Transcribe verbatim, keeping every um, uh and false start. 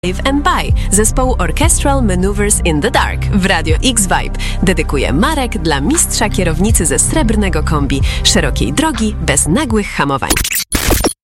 Save and Buy zespołu Orchestral Maneuvers in the Dark w Radio X-Vibe dedykuje Marek dla mistrza kierownicy ze srebrnego kombi, szerokiej drogi bez nagłych hamowań.